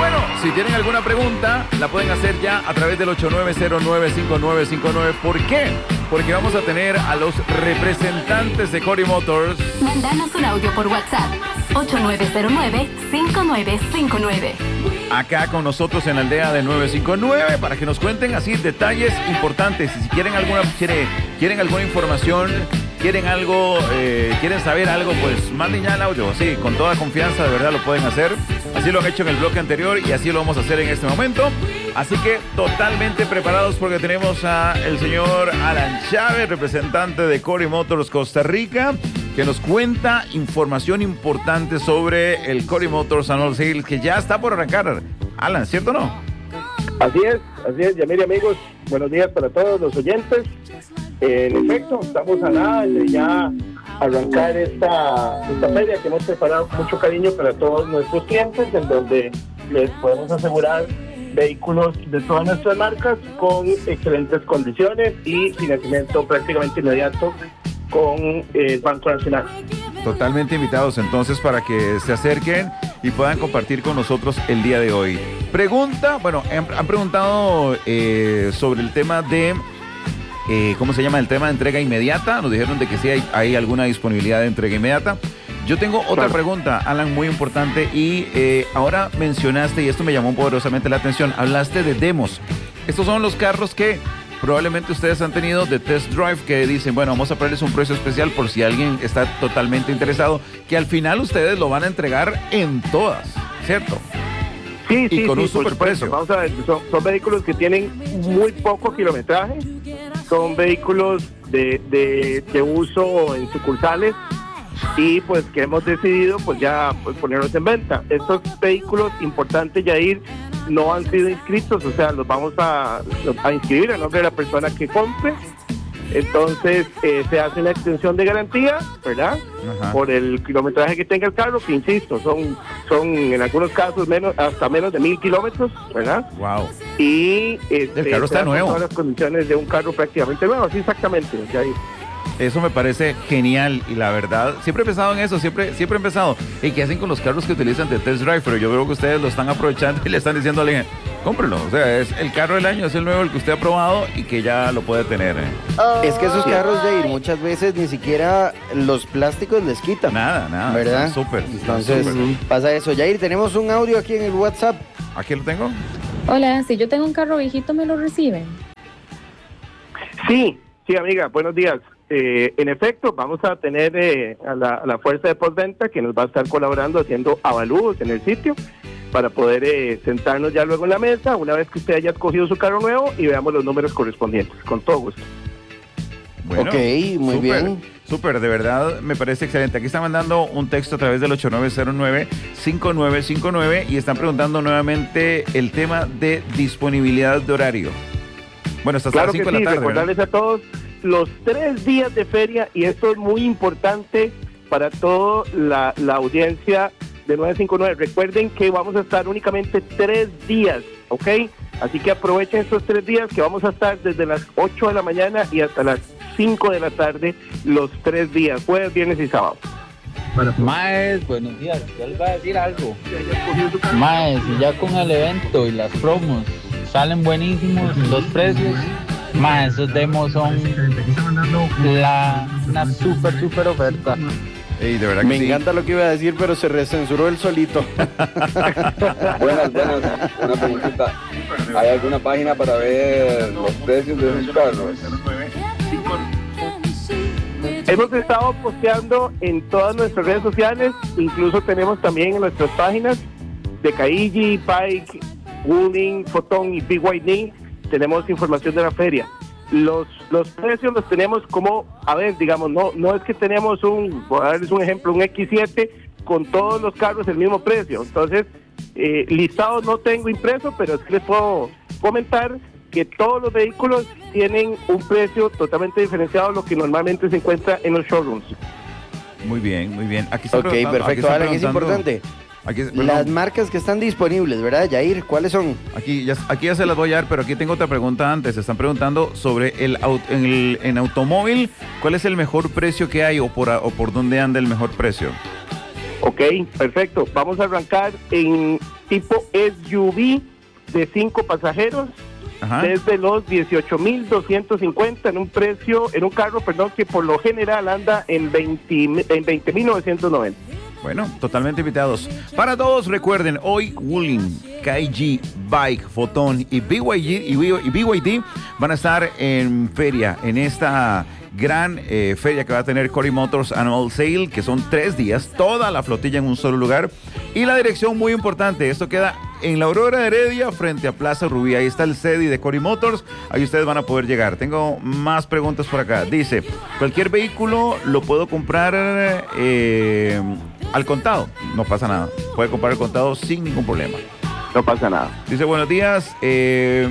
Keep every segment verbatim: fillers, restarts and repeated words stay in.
bueno, si tienen alguna pregunta, la pueden hacer ya a través del ocho nueve cero nueve cinco nueve cinco nueve. ¿Por qué? Porque vamos a tener a los representantes de Cory Motors. Mándanos un audio por WhatsApp. ocho nueve cero nueve cinco nueve cinco nueve. Acá con nosotros en la aldea de nueve cinco nueve para que nos cuenten así detalles importantes. Y si quieren alguna, quiere, quieren alguna información, quieren algo, eh, quieren saber algo, pues manden ya el audio. Sí, con toda confianza, de verdad lo pueden hacer. Así lo han hecho en el bloque anterior y así lo vamos a hacer en este momento. Así que totalmente preparados porque tenemos a el señor Alan Chávez, representante de Cory Motors Costa Rica, que nos cuenta información importante sobre el Cory Motors Annual Sales, que ya está por arrancar. Alan, ¿cierto o no? Así es, así es, Yamir y amigos, buenos días para todos los oyentes. Eh, en efecto, estamos a nada de ya arrancar esta, esta feria que hemos preparado con mucho cariño para todos nuestros clientes, en donde les podemos asegurar vehículos de todas nuestras marcas con excelentes condiciones y financiamiento prácticamente inmediato con el eh, Banco Nacional. Totalmente invitados entonces para que se acerquen y puedan compartir con nosotros el día de hoy. Pregunta, bueno, han, han preguntado eh, sobre el tema de, eh, ¿cómo se llama? El tema de entrega inmediata. Nos dijeron de que sí hay, hay alguna disponibilidad de entrega inmediata. Yo tengo otra claro. pregunta, Alan, muy importante, y eh, ahora mencionaste, y esto me llamó poderosamente la atención, hablaste de demos. Estos son los carros que probablemente ustedes han tenido de test drive, que dicen, bueno, vamos a ponerles un precio especial por si alguien está totalmente interesado, que al final ustedes lo van a entregar en todas, ¿cierto? Sí, y sí, con sí, un superprecio. Vamos a ver, son, son vehículos que tienen muy poco kilometraje, son vehículos de, de, de uso en sucursales, y pues que hemos decidido pues ya pues, ponerlos en venta. Estos vehículos, importante Yair, no han sido inscritos, o sea, los vamos a, a inscribir a nombre de la persona que compre. Entonces eh, se hace una extensión de garantía, ¿verdad? Ajá. Por el kilometraje que tenga el carro, que insisto, son, son en algunos casos menos, hasta menos de mil kilómetros, ¿verdad? Wow. Y este, el carro está nuevo. Todas las condiciones de un carro prácticamente nuevo, sí, exactamente, Yair. Eso me parece genial y la verdad, siempre he pensado en eso, siempre, siempre he pensado, ¿y qué hacen con los carros que utilizan de test drive? Pero yo veo que ustedes lo están aprovechando y le están diciendo a alguien, cómprelo, o sea, es el carro del año, es el nuevo, el que usted ha probado y que ya lo puede tener. ¿eh? Oh, es que esos carros de ir muchas veces ni siquiera los plásticos les quitan. Nada, nada. ¿Verdad? Súper. Entonces super. pasa eso. Yair, tenemos un audio aquí en el WhatsApp. ¿Aquí lo tengo? Hola, si yo tengo un carro viejito, ¿me lo reciben? Sí, sí, amiga, buenos días. Eh, en efecto, vamos a tener eh, a, la, a la fuerza de postventa que nos va a estar colaborando haciendo avalúos en el sitio para poder eh, sentarnos ya luego en la mesa una vez que usted haya escogido su carro nuevo y veamos los números correspondientes, con todo gusto. Bueno, ok, muy super, bien. Súper, de verdad me parece excelente. Aquí están mandando un texto a través del ocho nueve cero nueve cinco nueve cinco nueve y están preguntando nuevamente el tema de disponibilidad de horario. Bueno, hasta claro las cinco que de sí, la tarde. recordarles ¿verdad? a todos los tres días de feria, y esto es muy importante para toda la, la audiencia de nueve cinco nueve. Recuerden que vamos a estar únicamente tres días, ¿ok? Así que aprovechen estos tres días que vamos a estar desde las ocho de la mañana y hasta las cinco de la tarde, los tres días, jueves, viernes y sábado. Maes, buenos días, yo les voy a decir algo. Maes, ya con el evento y las promos salen buenísimos los precios. Más, esos demos son la, una súper, súper oferta. Ey, de verdad Me que sí. encanta lo que iba a decir, pero se recensuró él solito. Buenas, buenas. Una preguntita. ¿Hay alguna página para ver los precios de esos carros? Hemos estado posteando en todas nuestras redes sociales, incluso tenemos también en nuestras páginas de Caigi, Pike, Wuling, Photon y B Y D. Tenemos información de la feria. Los los precios los tenemos como, a ver, digamos, no no es que tenemos un, voy a darles un ejemplo, un equis siete con todos los carros el mismo precio. Entonces, eh, listados no tengo impreso, pero sí les puedo comentar que todos los vehículos tienen un precio totalmente diferenciado a lo que normalmente se encuentra en los showrooms. Muy bien, muy bien. Aquí está Ok, perfecto, Alan, es importante. Aquí, las marcas que están disponibles, ¿verdad, Yair? ¿Cuáles son? Aquí ya, aquí ya se las voy a dar, pero aquí tengo otra pregunta antes. Están preguntando sobre el, en, el en automóvil, ¿cuál es el mejor precio que hay o por, o por dónde anda el mejor precio? Ok, perfecto. Vamos a arrancar en tipo S U V de cinco pasajeros. Ajá. Desde los dieciocho mil doscientos cincuenta en un precio, en un carro, perdón, que por lo general anda en veinte mil novecientos noventa. Bueno, totalmente invitados. Para todos, recuerden, hoy Wuling, K G, Bike, Photon y B Y D, y B Y D van a estar en feria, en esta gran eh, feria que va a tener Cory Motors Annual Sale, que son tres días, toda la flotilla en un solo lugar. Y la dirección muy importante, esto queda en la Aurora de Heredia, frente a Plaza Rubí. Ahí está el C E D I de Cory Motors, ahí ustedes van a poder llegar. Tengo más preguntas por acá. Dice, ¿cualquier vehículo lo puedo comprar eh, al contado? No pasa nada, puede comprar al contado sin ningún problema. No pasa nada. Dice, buenos días, eh...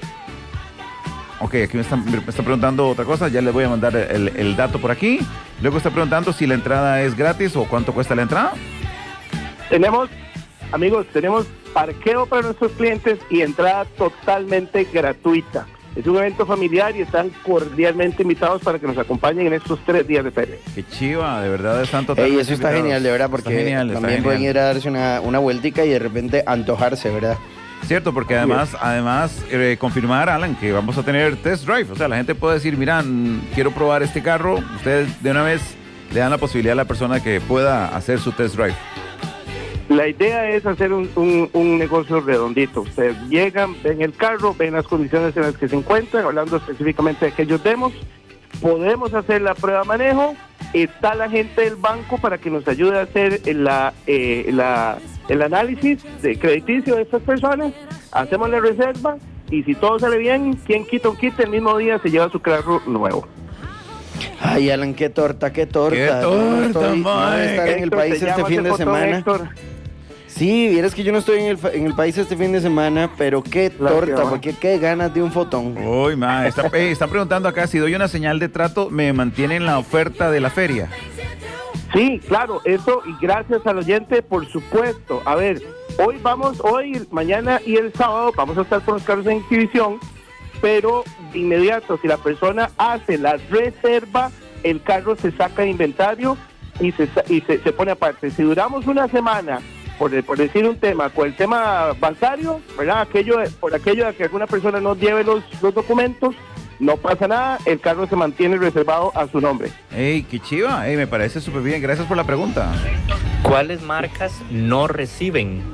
Ok, aquí me están, me está preguntando otra cosa, ya le voy a mandar el, el dato por aquí. Luego está preguntando si la entrada es gratis o cuánto cuesta la entrada. Tenemos, amigos, tenemos parqueo para nuestros clientes y entrada totalmente gratuita. Es un evento familiar y están cordialmente invitados para que nos acompañen en estos tres días de feria. Qué chiva, de verdad están totalmente Ey, eso está invitados. genial, de verdad, porque genial, también pueden ir a darse una, una vueltica y de repente antojarse, ¿verdad? Cierto, porque además, además eh, confirmar, Alan, que vamos a tener test drive. O sea, la gente puede decir, mira, quiero probar este carro. Ustedes de una vez le dan la posibilidad a la persona que pueda hacer su test drive. La idea es hacer un, un, un negocio redondito. Ustedes llegan, ven el carro, ven las condiciones en las que se encuentran, hablando específicamente de aquellos demos. Podemos hacer la prueba de manejo. Está la gente del banco para que nos ayude a hacer la, eh, la, el análisis de crediticio de estas personas. Hacemos la reserva y si todo sale bien, quien quita un kit el mismo día se lleva su carro nuevo. Ay, Alan, qué torta, qué torta. Qué torta, no estoy, no Mike. voy a estar en el Héctor, país te este llamo fin ese de botón, semana. Héctor. Sí, vieras que yo no estoy en el, fa- en el país este fin de semana, pero qué Claro que torta, va. porque qué ganas de un fotón. Uy, ma, está, eh, están preguntando acá, si doy una señal de trato, ¿me mantienen la oferta de la feria? Sí, claro, eso y gracias al oyente, por supuesto. A ver, hoy vamos, hoy, mañana y el sábado vamos a estar con los carros en exhibición, pero de inmediato, si la persona hace la reserva, el carro se saca de inventario y se, sa- y se, se pone aparte. Si duramos una semana, por, por decir un tema, con el tema bancario, ¿verdad? Aquello, de- por aquello de que alguna persona no lleve los, los documentos, no pasa nada, el carro se mantiene reservado a su nombre. Ey, qué chiva, ey, me parece súper bien, gracias por la pregunta. ¿Cuáles marcas no reciben?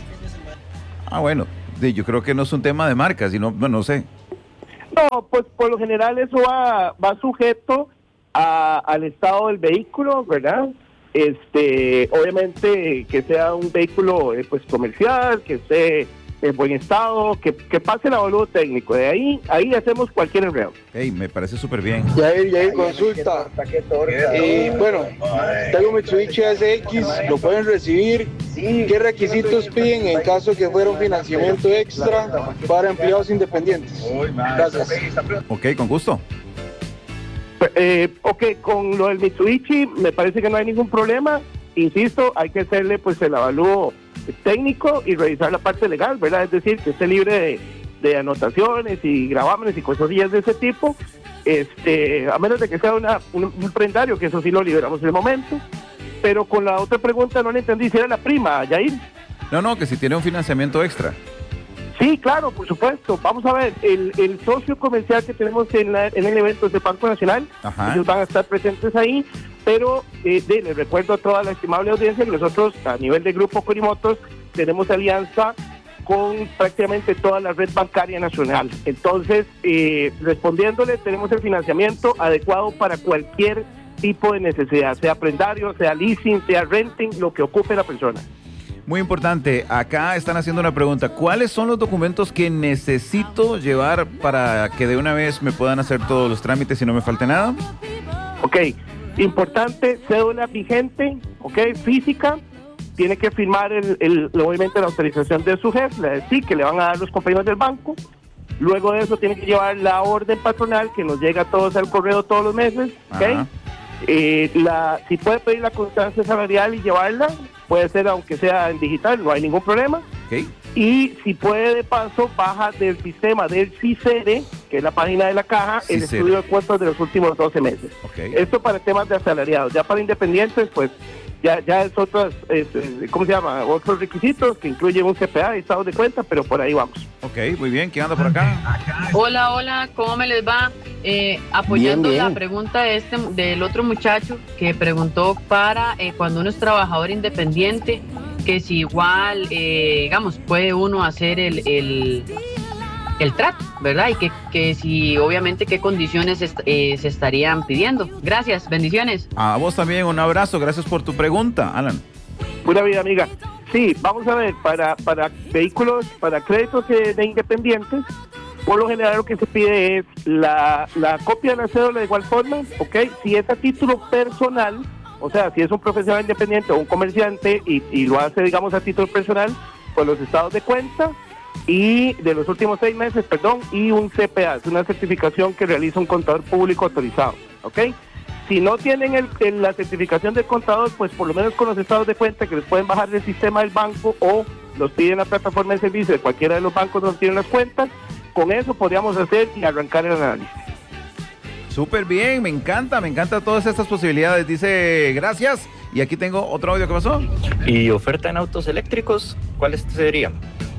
Ah, bueno, sí, yo creo que no es un tema de marcas, sino, bueno, no sé. No, pues por lo general eso va, va sujeto a, al estado del vehículo, ¿verdad? Este, obviamente que sea un vehículo eh, pues comercial, que esté en buen estado, que, que pase el avalúo técnico. De ahí, ahí hacemos cualquier enredo. Ey, me parece súper bien. Yair, Yair, consulta. Y bueno, tengo Mitsubishi A S X, lo pueden recibir. ¿Qué requisitos piden en caso que fuera un financiamiento extra para empleados independientes? Gracias. Ok, con gusto. Eh, ok, con lo del Mitsubishi me parece que no hay ningún problema. Insisto, hay que hacerle pues el avalúo técnico y revisar la parte legal, ¿verdad? Es decir, que esté libre de, de anotaciones y gravámenes y cosillas de ese tipo, este, a menos de que sea una, un, un prendario, que eso sí lo liberamos en el momento. Pero con la otra pregunta no le entendí si era la prima, Yair. No, no, que si tiene un financiamiento extra. Sí, claro, por supuesto. Vamos a ver, el, el socio comercial que tenemos en, la, en el evento es de Banco Nacional. Ajá. Ellos van a estar presentes ahí, pero eh, de, les recuerdo a toda la estimable audiencia que nosotros, a nivel de Grupo Cory Motors, tenemos alianza con prácticamente toda la red bancaria nacional. Entonces, eh, respondiéndole, tenemos el financiamiento adecuado para cualquier tipo de necesidad, sea prendario, sea leasing, sea renting, lo que ocupe la persona. Muy importante, acá están haciendo una pregunta. ¿Cuáles son los documentos que necesito llevar para que de una vez me puedan hacer todos los trámites y no me falte nada? Ok, importante, cédula vigente, ok, física, tiene que firmar el, el, obviamente la autorización de su jefe, la sí, que le van a dar los compañeros del banco. Luego de eso tiene que llevar la orden patronal que nos llega a todos al correo todos los meses, ok. Eh, la, si puede pedir la constancia salarial y llevarla, puede ser aunque sea en digital, no hay ningún problema. Okay. Y si puede de paso, baja del sistema del C I C E R E, que es la página de la caja, el estudio de cuentas de los últimos doce meses. Okay. Esto para temas de asalariados. Ya para independientes, pues ya ya es otras, es, es, ¿cómo se llama? Otros requisitos que incluyen un C P A y estado de cuenta, pero por ahí vamos. Ok, muy bien. ¿Quién anda por acá? Hola, hola, ¿cómo me les va? Eh, apoyando Bien, bien. la pregunta de este, del otro muchacho que preguntó para eh, cuando uno es trabajador independiente, que si igual, eh, digamos, puede uno hacer el, el, el trato, ¿verdad? Y que, que si, obviamente, qué condiciones est- eh, se estarían pidiendo. Gracias, bendiciones. A vos también un abrazo. Gracias por tu pregunta, Alan. Pura vida, amiga. Sí, vamos a ver, para, para vehículos, para créditos de, de independientes, por lo general lo que se pide es la, la copia de la cédula de igual forma, ¿ok? Si es a título personal, o sea, si es un profesional independiente o un comerciante y, y lo hace, digamos, a título personal, pues los estados de cuenta y de los últimos seis meses, perdón, y un C P A, es una certificación que realiza un contador público autorizado, ¿ok? Si no tienen el, el- la certificación del contador, pues por lo menos con los estados de cuenta que les pueden bajar del sistema del banco o los piden en la plataforma de servicio de cualquiera de los bancos donde tienen las cuentas, con eso podríamos hacer y arrancar el análisis. Súper bien, me encanta, me encanta todas estas posibilidades. Dice, gracias. Y aquí tengo otro audio. ¿Qué pasó? ¿Y oferta en autos eléctricos? ¿Cuáles serían?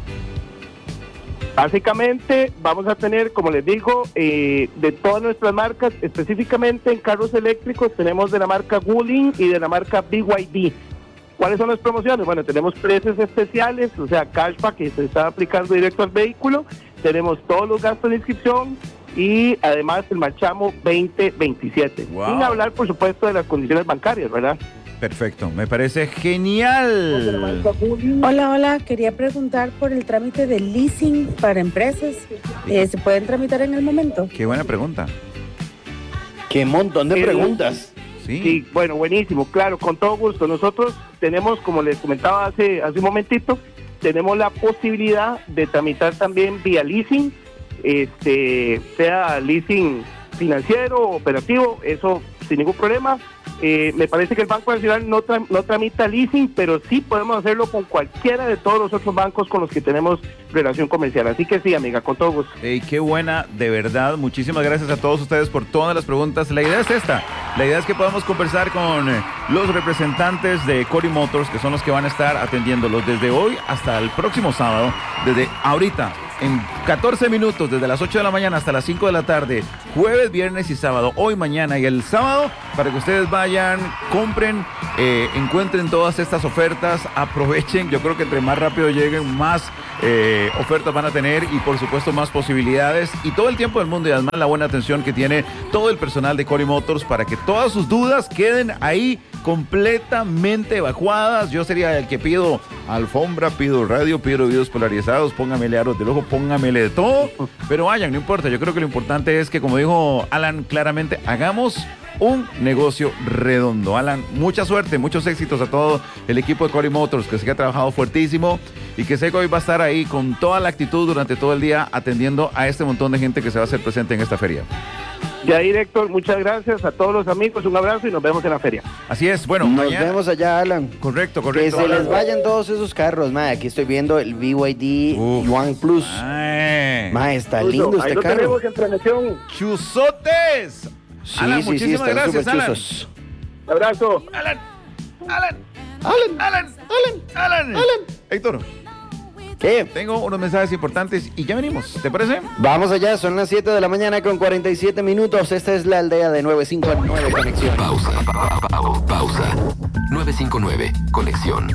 Básicamente vamos a tener, como les digo, eh, de todas nuestras marcas, específicamente en carros eléctricos tenemos de la marca Wuling y de la marca B Y D. ¿Cuáles son las promociones? Bueno, tenemos precios especiales, o sea, cashback que se está aplicando directo al vehículo, tenemos todos los gastos de inscripción y además el marchamo veinte veintisiete. Wow. Sin hablar, por supuesto, de las condiciones bancarias, ¿verdad? Perfecto, me parece genial. Hola, hola, quería preguntar por el trámite de leasing para empresas. Eh, ¿Se pueden tramitar en el momento? Qué buena pregunta. Qué montón de El- preguntas. Sí. Sí, bueno, buenísimo, claro, con todo gusto. Nosotros tenemos, como les comentaba hace, hace un momentito, tenemos la posibilidad de tramitar también vía leasing, este, sea leasing financiero, operativo, eso sin ningún problema. Eh, me parece que el Banco Nacional no, tra- no tramita leasing, pero sí podemos hacerlo con cualquiera de todos los otros bancos con los que tenemos relación comercial. Así que sí, amiga, con todo gusto. Ey, qué buena, de verdad. Muchísimas gracias a todos ustedes por todas las preguntas. La idea es esta. La idea es que podamos conversar con eh, los representantes de Cori Motors, que son los que van a estar atendiéndolos desde hoy hasta el próximo sábado, desde ahorita, en catorce minutos, desde las ocho de la mañana hasta las cinco de la tarde, jueves, viernes y sábado, hoy, mañana y el sábado, para que ustedes vayan, compren, eh, encuentren todas estas ofertas, aprovechen. Yo creo que entre más rápido lleguen, más eh, ofertas van a tener y por supuesto más posibilidades y todo el tiempo del mundo, y además la buena atención que tiene todo el personal de Cori Motors para que todas sus dudas queden ahí completamente evacuadas. Yo sería el que pido alfombra, pido radio, pido videos polarizados, póngamele aros del ojo, póngamele de todo, pero vayan, no importa. Yo creo que lo importante es que, como dijo Alan claramente, hagamos un negocio redondo. Alan, mucha suerte, muchos éxitos a todo el equipo de Cori Motors, que sé que ha trabajado fuertísimo y que sé que hoy va a estar ahí con toda la actitud durante todo el día atendiendo a este montón de gente que se va a hacer presente en esta feria. Ya, director, muchas gracias a todos los amigos, un abrazo y nos vemos en la feria. Así es, bueno, Nos mañana- vemos allá, Alan. Correcto, Que correcto. se Alan. les vayan todos esos carros, ma. Aquí estoy viendo el B Y D One Plus. Ay. Ma, está Justo, lindo ahí este lo carro. tenemos en planeación. ¡Chuzotes! Sí, Alan, sí, sí, muchísimas están gracias, súper Alan. chuzos. Un abrazo. Alan, Alan, Alan, Alan, Alan, Alan, Alan. Héctor, ¿qué? tengo unos mensajes importantes y ya venimos, ¿te parece? Vamos allá, son las siete de la mañana con cuarenta y siete minutos. Esta es la aldea de novecientos cincuenta y nueve Conexión. Pausa, pa- pa- pa- pausa. novecientos cincuenta y nueve Conexión.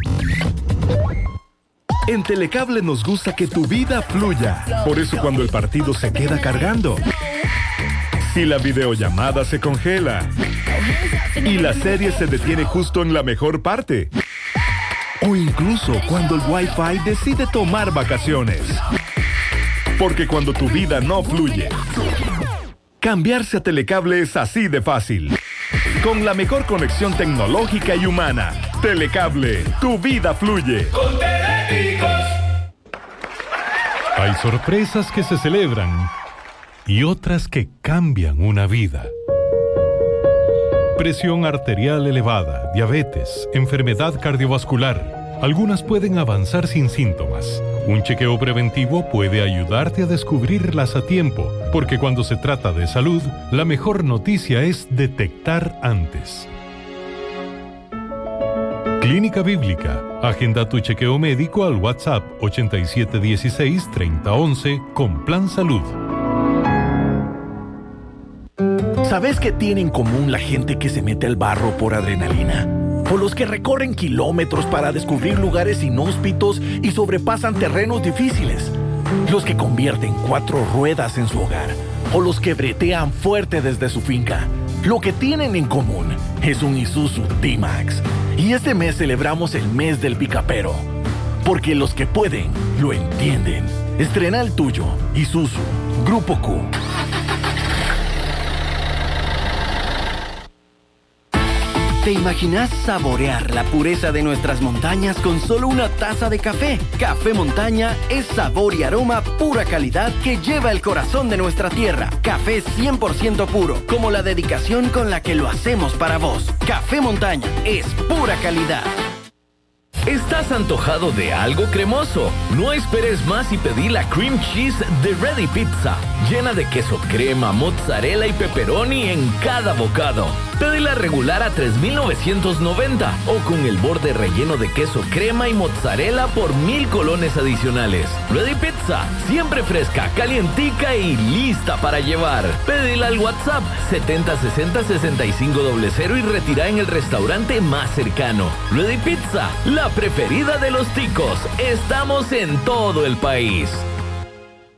En Telecable nos gusta que tu vida fluya. Por eso cuando el partido se queda cargando, si la videollamada se congela y la serie se detiene justo en la mejor parte, o incluso cuando el Wi-Fi decide tomar vacaciones. Porque cuando tu vida no fluye, cambiarse a Telecable es así de fácil. Con la mejor conexión tecnológica y humana. Telecable, tu vida fluye. Con Teléticos. Hay sorpresas que se celebran y otras que cambian una vida. Presión arterial elevada, diabetes, enfermedad cardiovascular. Algunas pueden avanzar sin síntomas. Un chequeo preventivo puede ayudarte a descubrirlas a tiempo, porque cuando se trata de salud, la mejor noticia es detectar antes. Clínica Bíblica. Agenda tu chequeo médico al WhatsApp ochenta y siete dieciséis treinta once con Plan Salud. ¿Sabes qué tiene en común la gente que se mete al barro por adrenalina? O los que recorren kilómetros para descubrir lugares inhóspitos y sobrepasan terrenos difíciles. Los que convierten cuatro ruedas en su hogar. O los que bretean fuerte desde su finca. Lo que tienen en común es un Isuzu D-Max. Y este mes celebramos el mes del picapero. Porque los que pueden, lo entienden. Estrena el tuyo. Isuzu. Grupo Q. ¿Te imaginas saborear la pureza de nuestras montañas con solo una taza de café? Café Montaña es sabor y aroma pura calidad que lleva el corazón de nuestra tierra. Café cien por ciento puro, como la dedicación con la que lo hacemos para vos. Café Montaña es pura calidad. ¿Estás antojado de algo cremoso? No esperes más y pedí la cream cheese de Ready Pizza, llena de queso crema, mozzarella y pepperoni en cada bocado. Pedila regular a tres mil novecientos noventa o con el borde relleno de queso crema y mozzarella por mil colones adicionales. Ready Pizza, siempre fresca, calientica y lista para llevar. Pedila al WhatsApp setenta sesenta sesenta y cinco cero cero y retira en el restaurante más cercano. Ready Pizza, la preferida de los ticos. Estamos en todo el país.